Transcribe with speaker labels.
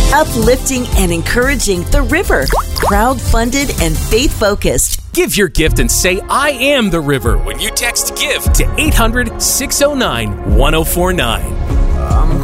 Speaker 1: Uplifting and encouraging The River. Crowd-funded and faith-focused.
Speaker 2: Give your gift and say, I am the river, when you text GIVE to 800-609-1049.